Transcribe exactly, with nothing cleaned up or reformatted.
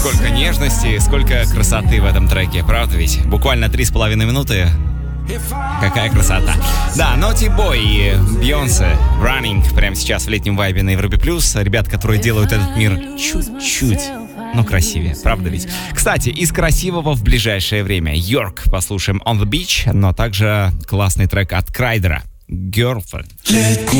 Сколько нежности, сколько красоты в этом треке, правда ведь? Буквально три с половиной минуты. Какая красота. Да, Naughty Boy и Бейонсе, Running, прямо сейчас в летнем вайбе на Европе+. Ребят, которые делают этот мир чуть-чуть, но красивее, правда ведь? Кстати, из красивого в ближайшее время Йорк послушаем On The Beach, но также классный трек от Крайдера, Girlfriend.